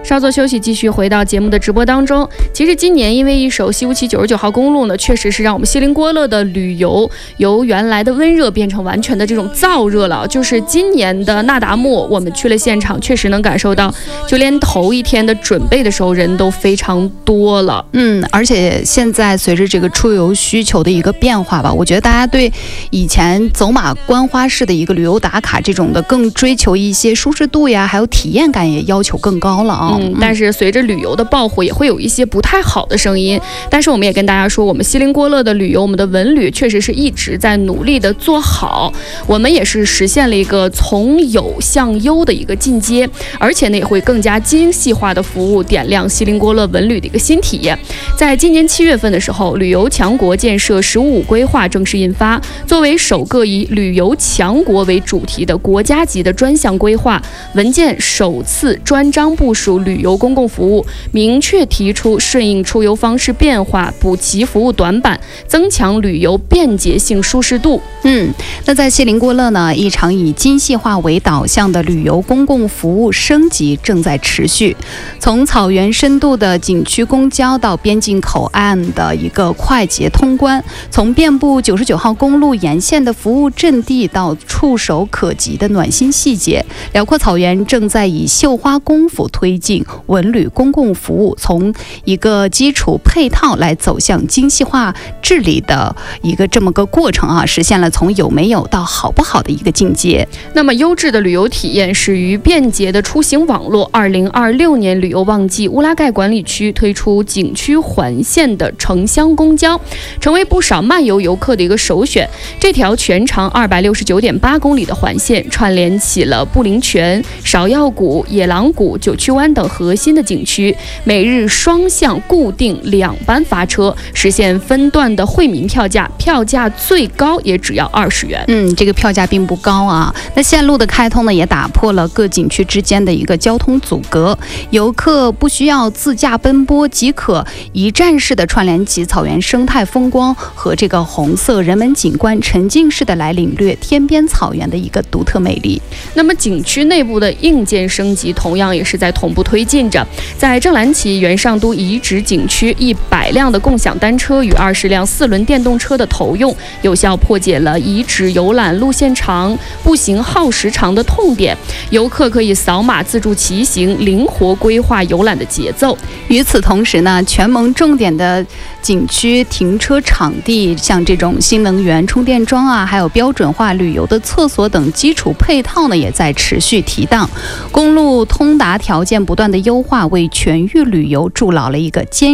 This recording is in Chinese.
稍作休息，继续回到节目的直播当中。其实今年因为一首西乌旗99号公路呢，确实是让我们锡林郭勒的旅游由原来的温热变成完全的这种燥热了。就是今年的那达慕，我们去了现场，确实能感受到，就连头一天的准备的时候人都非常多了。 而且现在随着这个出游需求的一个变化吧，我觉得大家对以前走马观花式的一个旅游打卡这种的更追求一些舒适度呀，还有体验感也要求更高了啊。 但是随着旅游的爆火，也会有一些不太好的声音。但是我们也跟大家说，我们锡林郭勒的旅游，我们的文旅确实是一直在努力的做好。我们也是实现了一个从有向优的一个进阶，而且呢也会更加精细化的服务，点亮锡林郭勒文旅的一个新体验。在今年7月份的时候，旅游强国建设“15+5”规划正式印发，作为首个以旅游强国为主题的国家级的专项规划文件，首次专章部署旅游公共服务，明确提出顺应出游方式变化，补齐服务短板，增强旅游便捷性舒适度。 那在锡林郭勒呢，一场以精细化为导向的旅游公共服务升级正在持续，从草原深度的景区公交到边境口岸的一个快捷通关，从遍布99号公路沿线的服务阵地到触手可及的暖心细节，辽阔草原正在以绣花功夫推进文旅公共服务从一个基础配套来走向精细化治理的一个这么个过程啊，实现了从有没有到好不好的一个境界。 那么优质的旅游体验始于便捷的出行网络。2026年旅游旺季，乌拉盖管理区推出景区环线的城乡公交，成为不少漫游游客的一个首选。这条全长269.8公里的环线串联起了布林泉、芍药谷、野狼谷、九曲湾等核心的景区，每日双向固定2班发车，实现分段的惠民票价，票价最高也只要20元。 这个票价并不高啊。那线路的开通呢，也打破了各景区之间的一个交通阻隔，游客不需要自驾奔波，即可一站式的串联起草原生态风光和这个红色人文景观，沉浸式的来领略天边草原的一个独特魅力。 那么景区内部的硬件升级同样也是在同步推进着。在正蓝旗元上都遗址景区，100辆的共享单车与20辆4轮电动车的投用，有效破解了遗址游览路线长、步行耗时长的痛点。游客可以扫码自助骑行，灵活规划游览的节奏。 与此同时呢，全盟重点的景区停车场地，像这种新能源充电桩啊，还有标准化旅游的厕所等基础配套呢，也在持续提档。公路通达条件不断的优化，为全域旅游筑牢了一个坚